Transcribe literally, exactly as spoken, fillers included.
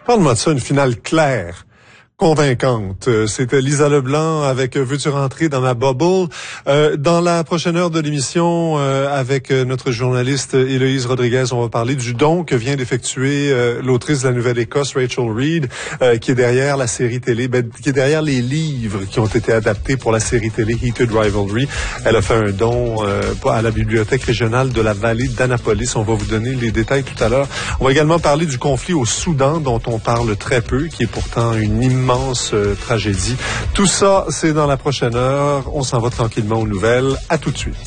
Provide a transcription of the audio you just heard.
Parle-moi de ça, une finale claire, convaincante. C'était Lisa Leblanc avec « Veux-tu rentrer dans ma bubble ?» euh, Dans la prochaine heure de l'émission, euh, avec notre journaliste Héloïse Rodriguez, on va parler du don que vient d'effectuer euh, l'autrice de la Nouvelle-Écosse, Rachel Reed, euh, qui est derrière la série télé, ben, qui est derrière les livres qui ont été adaptés pour la série télé Heated Rivalry. Elle a fait un don euh, à la Bibliothèque régionale de la vallée d'Annapolis. On va vous donner les détails tout à l'heure. On va également parler du conflit au Soudan, dont on parle très peu, qui est pourtant une immense immense euh, tragédie. Tout ça, c'est dans la prochaine heure. On s'en va tranquillement aux nouvelles. À tout de suite.